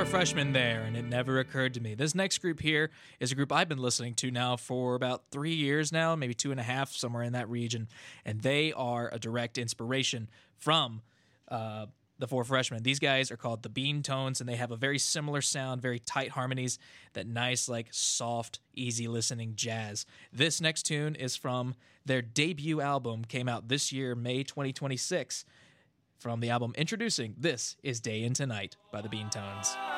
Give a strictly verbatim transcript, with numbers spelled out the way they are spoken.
Freshmen there, and it never occurred to me. This next group here is a group I've been listening to now for about three years now, maybe two and a half, somewhere in that region, and they are a direct inspiration from uh, the Four Freshmen. These guys are called the Bean Tones, and they have a very similar sound, very tight harmonies, that nice, like, soft, easy-listening jazz. This next tune is from their debut album, came out this year, May twenty twenty-six. From the album Introducing, this is Day Into Night by the Bean Tones.